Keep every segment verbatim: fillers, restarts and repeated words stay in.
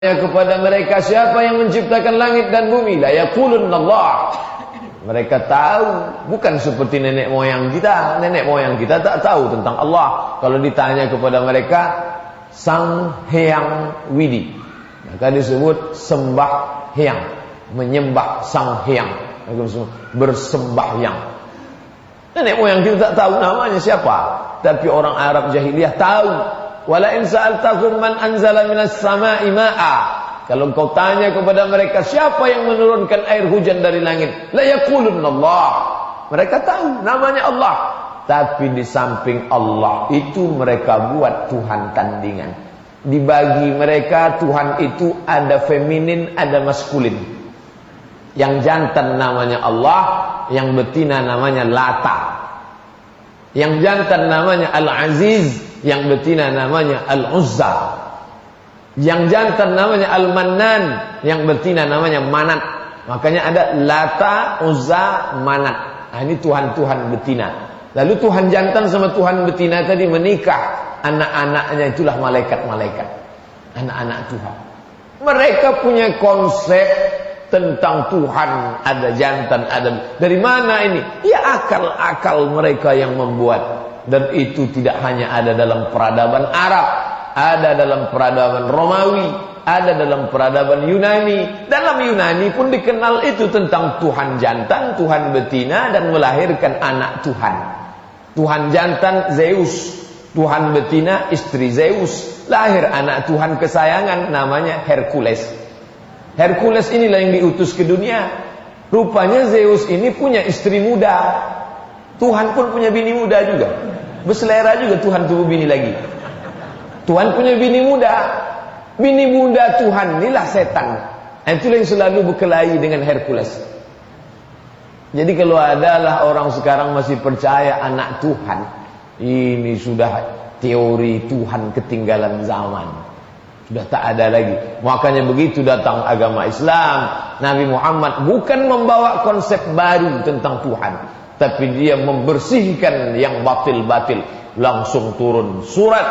kepada mereka, siapa yang menciptakan langit dan bumi? La yaqulunna Allah. Mereka tahu, bukan seperti nenek moyang kita. Nenek moyang kita tak tahu tentang Allah. Kalau ditanya kepada mereka, Sang Hyang Widi, maka disebut sembah hyang, menyembah Sang Hyang, bersembahyang. Nenek moyang kita tak tahu namanya siapa, tapi orang Arab jahiliyah tahu. Wala in sa'altakum man anzala minas sama'i ma'a. Kalau kau tanya kepada mereka, siapa yang menurunkan air hujan dari langit? La yaqulunna Allah. Mereka tahu namanya Allah. Tapi di samping Allah itu mereka buat Tuhan tandingan. Dibagi mereka Tuhan itu ada feminin, ada maskulin. Yang jantan namanya Allah, yang betina namanya Lata. Yang jantan namanya Al-Aziz, yang betina namanya Al-Uzza. Yang jantan namanya Al-Mannan, yang betina namanya Manat. Makanya ada Lata, Uzza, Manat. Nah, ini Tuhan-Tuhan betina. Lalu Tuhan jantan sama Tuhan betina tadi menikah. Anak-anaknya itulah malaikat-malaikat, anak-anak Tuhan. Mereka punya konsep tentang Tuhan, ada jantan, ada. Dari mana ini? Ya akal-akal mereka yang membuat. Dan itu tidak hanya ada dalam peradaban Arab, ada dalam peradaban Romawi, ada dalam peradaban Yunani. Dalam Yunani pun dikenal itu tentang Tuhan jantan, Tuhan betina, dan melahirkan anak Tuhan. Tuhan jantan Zeus, Tuhan betina istri Zeus. Lahir anak Tuhan kesayangan namanya Hercules. Hercules inilah yang diutus ke dunia. Rupanya Zeus ini punya istri muda. Tuhan pun punya bini muda juga. Berselera juga Tuhan tubuh bini lagi. Tuhan punya bini muda. Bini muda Tuhan inilah setan. Itulah yang selalu berkelahi dengan Hercules. Jadi kalau adalah orang sekarang masih percaya anak Tuhan, ini sudah teori Tuhan ketinggalan zaman. Sudah tak ada lagi. Makanya begitu datang agama Islam, Nabi Muhammad bukan membawa konsep baru tentang Tuhan, tapi dia membersihkan yang batil-batil. Langsung turun surat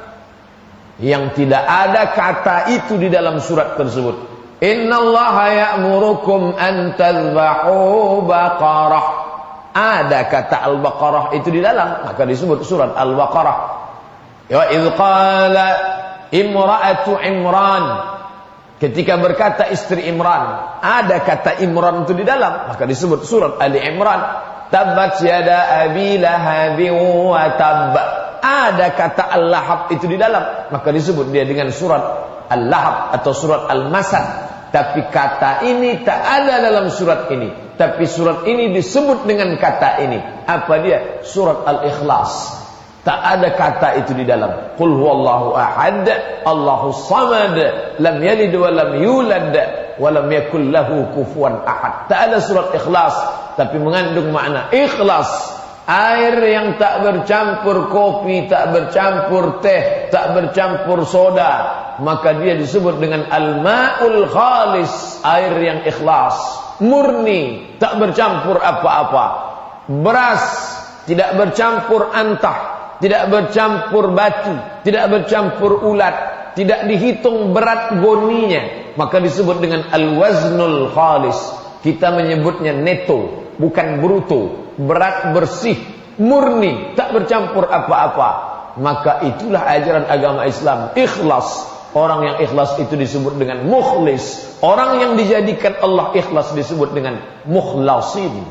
yang tidak ada kata itu di dalam surat tersebut. Innallaha ya'murukum an tadhbahu baqarah. Ada kata Al-Baqarah itu di dalam, maka disebut surat Al-Baqarah. Ya idz qala imra'atu Imran, ketika berkata istri Imran, ada kata Imran itu di dalam, maka disebut surat Ali Imran. Tabbat yada abi lahabin wa tabb. Ada kata Al-Lahab itu di dalam, maka disebut dia dengan surat Al-Lahab atau surat Al-Masad. Tapi kata ini tak ada dalam surat ini, tapi surat ini disebut dengan kata ini. Apa dia? Surat Al-Ikhlas. Tak ada kata itu di dalam. Qul huwallahu ahad, Allahus samad, lam yalid wa lam yulad wa lam yakul lahu kufuwan ahad. Tak ada surat Ikhlas, tapi mengandung makna ikhlas. Air yang tak bercampur kopi, tak bercampur teh, tak bercampur soda, maka dia disebut dengan al-ma'ul khalis, air yang ikhlas, murni, tak bercampur apa-apa. Beras tidak bercampur antah, tidak bercampur batu, tidak bercampur ulat, tidak dihitung berat goninya, maka disebut dengan al-waznul khalis. Kita menyebutnya neto, bukan bruto, berat, bersih, murni, tak bercampur apa-apa. Maka itulah ajaran agama Islam, ikhlas. Orang yang ikhlas itu disebut dengan mukhlis. Orang yang dijadikan Allah ikhlas disebut dengan mukhlasin.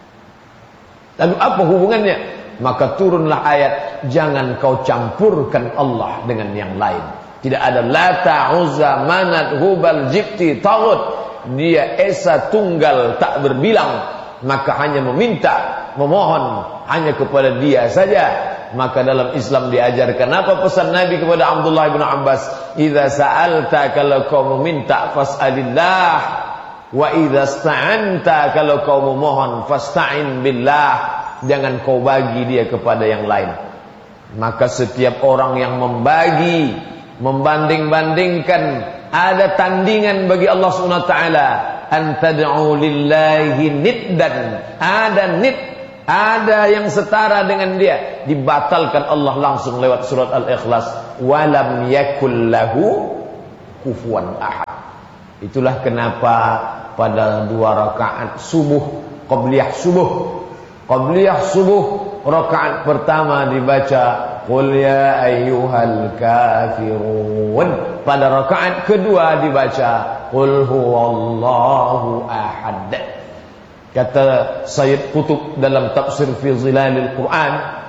Lalu apa hubungannya? Maka turunlah ayat, jangan kau campurkan Allah dengan yang lain. Tidak ada Lata, Uzza, Manat, Hubal, Jibti, Taghut. Dia esa tunggal tak berbilang, maka hanya meminta, memohon hanya kepada dia saja. Maka dalam Islam diajarkan apa pesan Nabi kepada Abdullah bin Abbas? Idza sa'alta, kalau kau meminta, fas'alillah. Wa idza sta'anta, kalau kau memohon, fasta'in billah. Jangan kau bagi dia kepada yang lain. Maka setiap orang yang membagi, membanding-bandingkan, ada tandingan bagi Allah Subhanahu wa taala. An tad'u lillahi niddan. Ada nid, ada yang setara dengan dia, dibatalkan Allah langsung lewat surat Al-Ikhlas. Walam yakul lahu kufuwan ahad. Itulah kenapa pada dua rakaat subuh, qabliyah subuh, qabliyah subuh rakaat pertama dibaca qul ya ayyuhal kafirun. Pada rakaat kedua dibaca qul huwallahu ahad. Kata Sayyid Qutb dalam tafsir fi Zilalil Quran,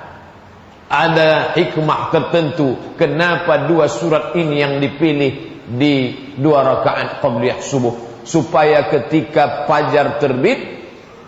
ada hikmah tertentu kenapa dua surat ini yang dipilih di dua rakaat qabliyah subuh, supaya ketika fajar terbit,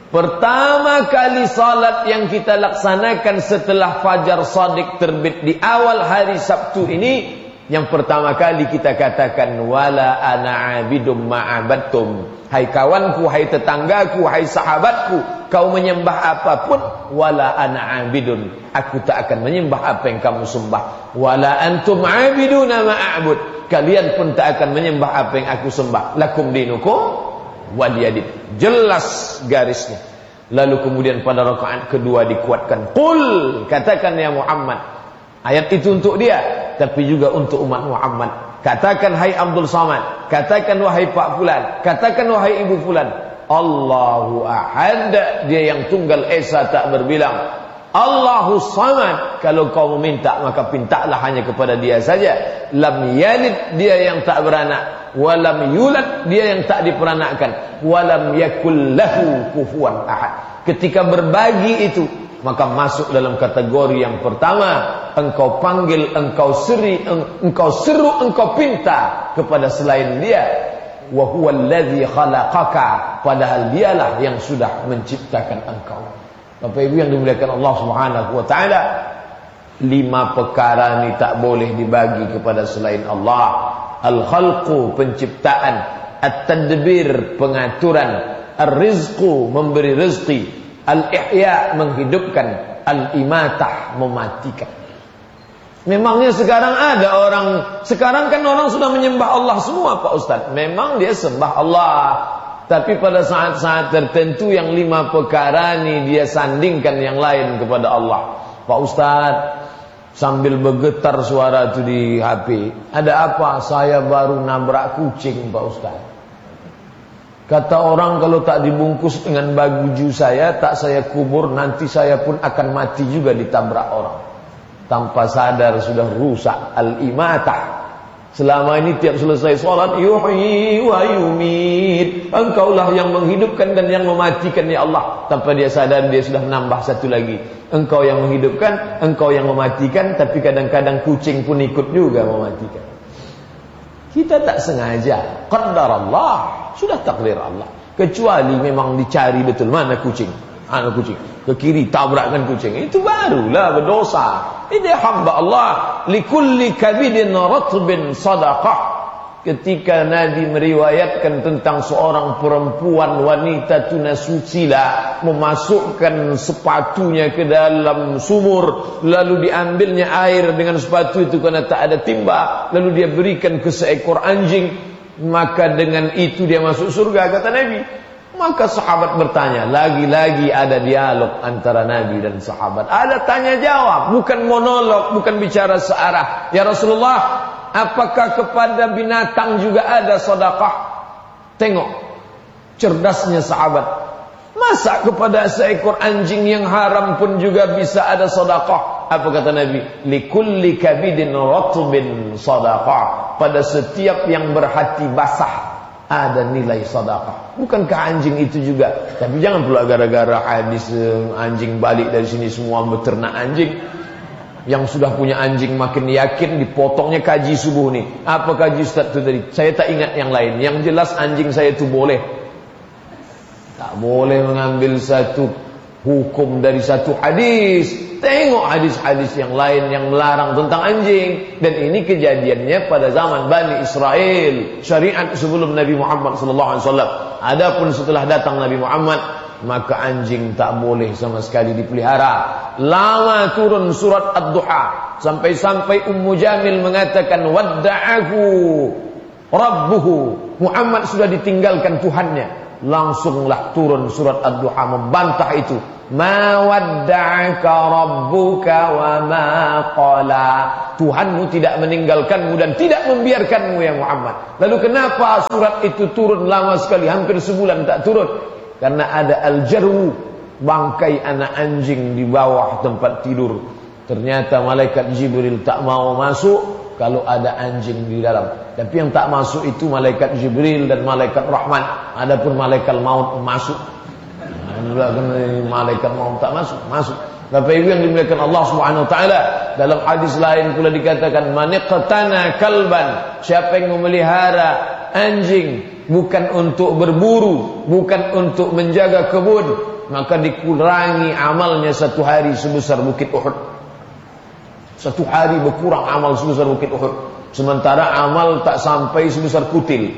pertama kali salat yang kita laksanakan setelah fajar shadiq terbit di awal hari Sabtu ini, yang pertama kali kita katakan wala ana abidum ma'abadtum. Hai kawanku, hai tetanggaku, hai sahabatku, kau menyembah apapun, wala ana abidun, aku tak akan menyembah apa yang kamu sembah. Wala antum abiduna ma'abud, kalian pun tak akan menyembah apa yang aku sembah. Lakum dinukum waliyadin. Jelas garisnya. Lalu kemudian pada rakaat kedua dikuatkan, qul, katakan ya Muhammad. Ayat itu untuk dia, tapi juga untuk umat Muhammad. Katakan hai Abdul Samad, katakan wahai Pak Fulan, katakan wahai Ibu Fulan, Allahu ahad, dia yang tunggal esa tak berbilang. Allahu samad, kalau kau meminta maka pintalah hanya kepada dia saja. Lam yalid, dia yang tak beranak. Walam yulad, dia yang tak diperanakkan. Walam yakul lahu kufuwan ahad. Ketika berbagi itu, maka masuk dalam kategori yang pertama. Engkau panggil, engkau seri, engkau seru, engkau pinta kepada selain dia. Wa huwal ladzi khalaqaka, padahal dialah yang sudah menciptakan engkau. Bapak Ibu yang dimuliakan Allah Subhanahu wa taala, lima perkara ini tak boleh dibagi kepada selain Allah. Al-khalqu, penciptaan, at-tadbir, pengaturan, ar-rizqu, memberi rezeki, al-ihya, menghidupkan, al-imatah, mematikan. Memangnya sekarang ada orang, sekarang kan orang sudah menyembah Allah semua Pak Ustaz. Memang dia sembah Allah, tapi pada saat-saat tertentu yang lima perkara ini dia sandingkan yang lain kepada Allah. Pak Ustaz, sambil bergetar suara itu di H P, ada apa? Saya baru nabrak kucing Pak Ustaz. Kata orang, kalau tak dibungkus dengan baju saya, tak saya kubur, nanti saya pun akan mati juga ditabrak orang. Tanpa sadar sudah rusak al-imatah. Selama ini tiap selesai sholat, yuhyi wa yumit, engkaulah yang menghidupkan dan yang mematikan ya Allah. Tanpa dia sadar dia sudah menambah satu lagi, engkau yang menghidupkan, engkau yang mematikan. Tapi kadang-kadang kucing pun ikut juga mematikan. Kita tak sengaja, qadar Allah, sudah takdir Allah. Kecuali memang dicari betul mana kucing, anak kucing, ke kiri tabrakkan kucing, itu barulah berdosa. Ini hamba Allah. Likulli kabidin ratbin sadaqah. Ketika Nabi meriwayatkan tentang seorang perempuan wanita tunasusila memasukkan sepatunya ke dalam sumur, lalu diambilnya air dengan sepatu itu karena tak ada timba, lalu dia berikan ke seekor anjing, maka dengan itu dia masuk surga, kata Nabi. Maka sahabat bertanya, lagi-lagi ada dialog antara Nabi dan sahabat. Ada tanya jawab, bukan monolog, bukan bicara searah. Ya Rasulullah, apakah kepada binatang juga ada sedekah? Tengok cerdasnya sahabat. Masa kepada seekor anjing yang haram pun juga bisa ada sedekah? Apa kata Nabi? Likulli kabidin ratbin sedekah. Pada setiap yang berhati basah ada nilai sedekah. Bukankah anjing itu juga? Tapi jangan pula gara-gara hadis anjing balik dari sini semua beternak anjing. Yang sudah punya anjing makin yakin, dipotongnya kaji subuh nih. Apa kaji Ustaz itu tadi? Saya tak ingat yang lain. Yang jelas anjing saya itu boleh. Tak boleh mengambil satu hukum dari satu hadis. Tengok hadis-hadis yang lain yang melarang tentang anjing. Dan ini kejadiannya pada zaman Bani Israel, syariat sebelum Nabi Muhammad sallallahu alaihi wasallam. Adapun setelah datang Nabi Muhammad, maka anjing tak boleh sama sekali dipelihara. Lama turun surat Ad-Duha, sampai-sampai Ummu Jamil mengatakan wadda'ahu rabbuhu, Muhammad sudah ditinggalkan Tuhannya. Langsunglah turun surat Ad-Duha membantah itu. Ma wadda'aka rabbuka wa ma qala. Tuhanmu tidak meninggalkanmu dan tidak membiarkanmu ya Muhammad. Lalu kenapa surat itu turun lama sekali, hampir sebulan tak turun? Karena ada al-jarwu, bangkai anak anjing di bawah tempat tidur. Ternyata malaikat Jibril tak mau masuk kalau ada anjing di dalam. Tapi yang tak masuk itu malaikat Jibril dan malaikat Rahman. Adapun malaikat maut masuk. Nah, malaikat maut tak masuk, masuk. Bapak Ibu yang dimuliakan Allah Subhanahu wa taala, dalam hadis lain pula dikatakan maniqtana kalban, siapa yang memelihara anjing bukan untuk berburu, bukan untuk menjaga kebun, maka dikurangi amalnya satu hari sebesar bukit Uhud. Satu hari berkurang amal sebesar bukit Uhud. Sementara amal tak sampai sebesar kutil,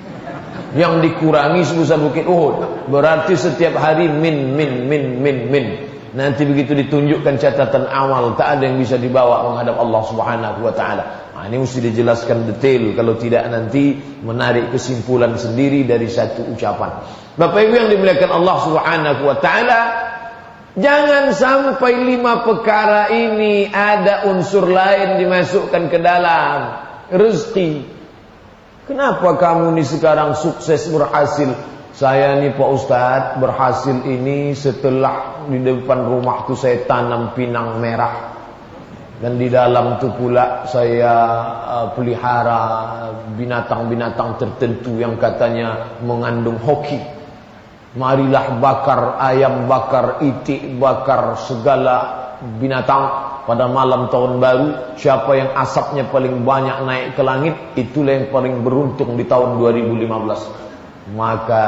yang dikurangi sebesar bukit Uhud. Berarti setiap hari min min min min min. Nanti begitu ditunjukkan catatan amal, tak ada yang bisa dibawa menghadap Allah Subhanahu wa taala. Nah, ini mesti dijelaskan detail, kalau tidak nanti menarik kesimpulan sendiri dari satu ucapan. Bapak Ibu yang dimuliakan Allah Subhanahu wa taala, jangan sampai lima perkara ini ada unsur lain dimasukkan ke dalam. Rezeki. Kenapa kamu ni sekarang sukses berhasil? Saya ni Pak Ustadz berhasil ini setelah di depan rumah tu saya tanam pinang merah. Dan di dalam tu pula saya uh, pelihara binatang-binatang tertentu yang katanya mengandung hoki. Marilah bakar ayam, bakar itik, bakar segala binatang pada malam tahun baru. Siapa yang asapnya paling banyak naik ke langit, itulah yang paling beruntung di tahun dua ribu lima belas. Maka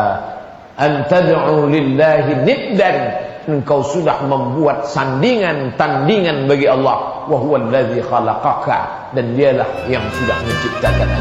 antad'u lillahi niddan, engkau sudah membuat sandingan, tandingan bagi Allah. Wa huwa allazi khalaqaka, dan dialah yang sudah menciptakan